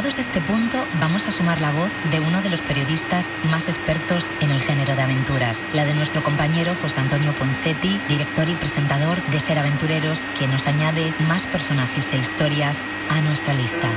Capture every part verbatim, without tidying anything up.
Llegados a este punto, vamos a sumar la voz de uno de los periodistas más expertos en el género de aventuras, la de nuestro compañero José Antonio Ponseti, director y presentador de Ser Aventureros, que nos añade más personajes e historias a nuestra lista.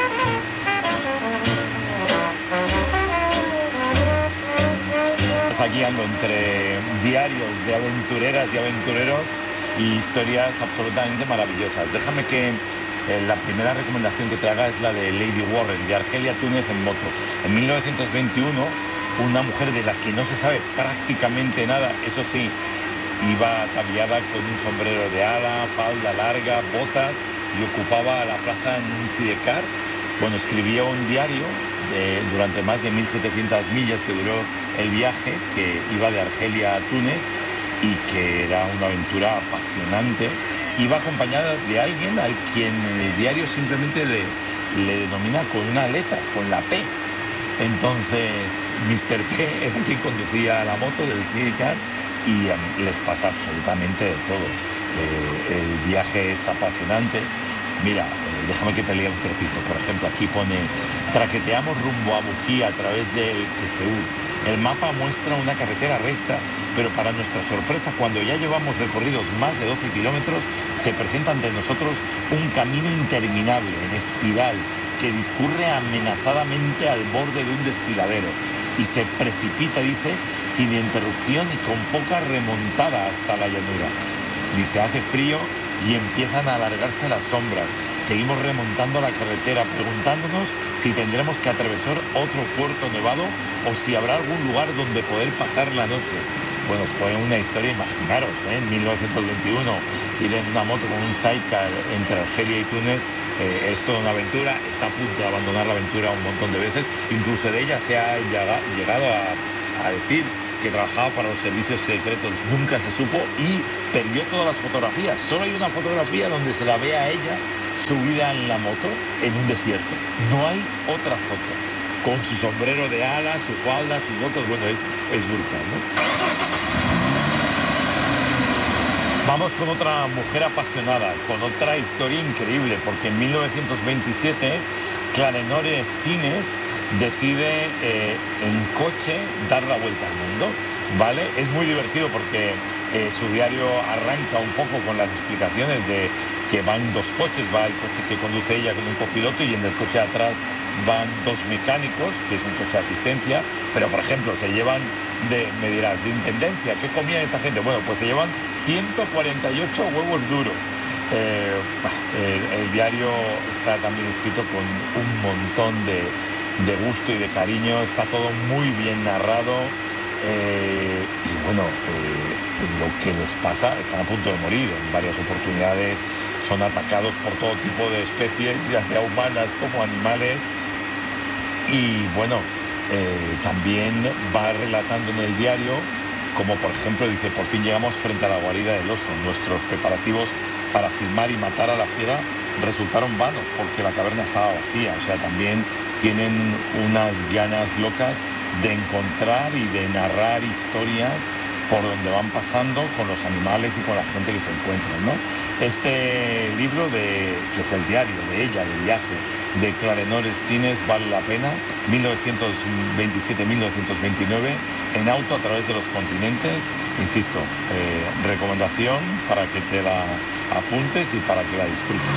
Aquí ando entre diarios de aventureras y aventureros y historias absolutamente maravillosas. Déjame que eh, la primera recomendación que te haga es la de Lady Warren, de Argelia Túnez en moto. En mil novecientos veintiuno, una mujer de la que no se sabe prácticamente nada, eso sí, iba ataviada con un sombrero de ala, falda larga, botas y ocupaba la plaza en un sidecar. Bueno, escribía un diario de, durante más de mil setecientas millas que duró el viaje, que iba de Argelia a Túnez y que era una aventura apasionante. Iba acompañada de alguien al quien en el diario simplemente le, le denomina con una letra, con la P. Entonces, mister P era quien conducía la moto del sidecar y um, les pasa absolutamente de todo. Eh, el viaje es apasionante. Mira, eh, déjame que te lea un trocito. Por ejemplo, aquí pone: traqueteamos rumbo a Bujía a través del Queseú. El mapa muestra una carretera recta, pero para nuestra sorpresa, cuando ya llevamos recorridos más de doce kilómetros, se presenta ante nosotros un camino interminable, en espiral, que discurre amenazadamente al borde de un desfiladero y se precipita, dice, sin interrupción y con poca remontada hasta la llanura. Dice, hace frío y empiezan a alargarse las sombras. Seguimos remontando la carretera, preguntándonos si tendremos que atravesar otro puerto nevado o si habrá algún lugar donde poder pasar la noche. Bueno, fue una historia, imaginaros, ¿eh? En mil novecientos veintiuno, ir en una moto con un sidecar entre Argelia y Túnez, eh, es toda una aventura. Está a punto de abandonar la aventura un montón de veces. Incluso de ella se ha llegado a, a decir que trabajaba para los servicios secretos, nunca se supo, y perdió todas las fotografías. Solo hay una fotografía donde se la ve a ella subida en la moto en un desierto. No hay otra foto. Con su sombrero de ala, su falda, sus botas, bueno, es, es brutal, ¿no? Vamos con otra mujer apasionada, con otra historia increíble, porque en mil novecientos veintisiete, Clarenore Stines decide eh, en coche dar la vuelta al mundo, ¿vale? Es muy divertido porque eh, su diario arranca un poco con las explicaciones de que van dos coches, va el coche que conduce ella con un copiloto y en el coche de atrás van dos mecánicos, que es un coche de asistencia, pero por ejemplo se llevan de, me dirás, de intendencia, ¿qué comía esta gente? Bueno, pues se llevan ciento cuarenta y ocho huevos duros. Eh, el, el diario está también escrito con un montón de de gusto y de cariño, está todo muy bien narrado, eh, y bueno, eh, lo que les pasa, están a punto de morir en varias oportunidades, son atacados por todo tipo de especies, ya sea humanas como animales, y bueno, eh, también va relatando en el diario, como por ejemplo dice, por fin llegamos frente a la guarida del oso, nuestros preparativos para filmar y matar a la fiera resultaron vanos porque la caverna estaba vacía. O sea, también tienen unas ganas locas de encontrar y de narrar historias por donde van pasando con los animales y con la gente que se encuentran, ¿no? Este libro, de, que es el diario de ella, del viaje de Clarenore Stines, vale la pena. mil novecientos veintisiete a mil novecientos veintinueve, en auto a través de los continentes. Insisto, eh, recomendación para que te la apuntes y para que la disfrutes.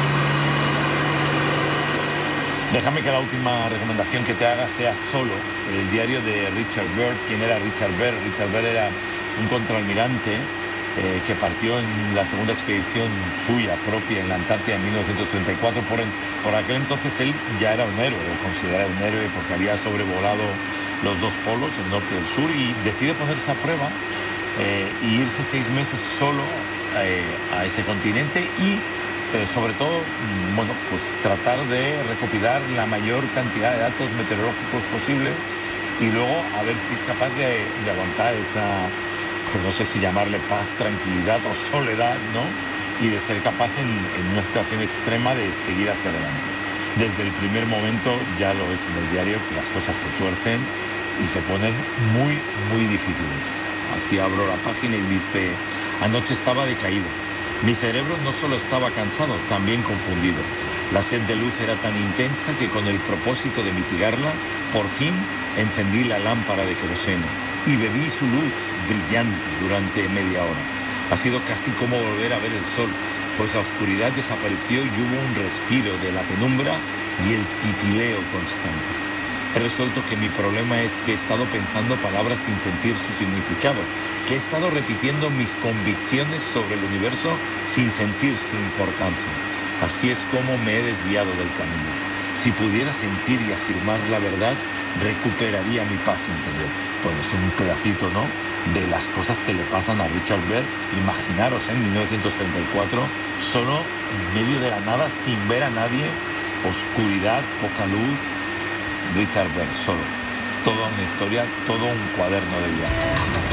Déjame que la última recomendación que te haga sea solo el diario de Richard Byrd. ¿Quién era Richard Byrd? Richard Byrd era un contraalmirante eh, que partió en la segunda expedición suya propia en la Antártida en mil novecientos treinta y cuatro. Por, en, por aquel entonces él ya era un héroe, o considerado un héroe, porque había sobrevolado los dos polos, el norte y el sur, y decide ponerse a prueba eh, y irse seis meses solo eh, a ese continente y Eh, sobre todo, bueno, pues tratar de recopilar la mayor cantidad de datos meteorológicos posibles y luego a ver si es capaz de, de aguantar esa, pues no sé si llamarle paz, tranquilidad o soledad, ¿no? Y de ser capaz en, en una situación extrema de seguir hacia adelante. Desde el primer momento ya lo ves en el diario, que las cosas se tuercen y se ponen muy, muy difíciles. Así abro la página y dice, anoche estaba decaído. Mi cerebro no solo estaba cansado, también confundido. La sed de luz era tan intensa que con el propósito de mitigarla, por fin encendí la lámpara de queroseno y bebí su luz brillante durante media hora. Ha sido casi como volver a ver el sol, pues la oscuridad desapareció y hubo un respiro de la penumbra y el titileo constante. He resuelto que mi problema es que he estado pensando palabras sin sentir su significado, que he estado repitiendo mis convicciones sobre el universo sin sentir su importancia. Así es como me he desviado del camino. Si pudiera sentir y afirmar la verdad, recuperaría mi paz interior. Bueno, es un pedacito, ¿no?, de las cosas que le pasan a Richard Bell. Imaginaros, ¿eh? en mil novecientos treinta y cuatro, solo en medio de la nada, sin ver a nadie, oscuridad, poca luz. Richard Bell, solo. Toda una historia, todo un cuaderno de viaje.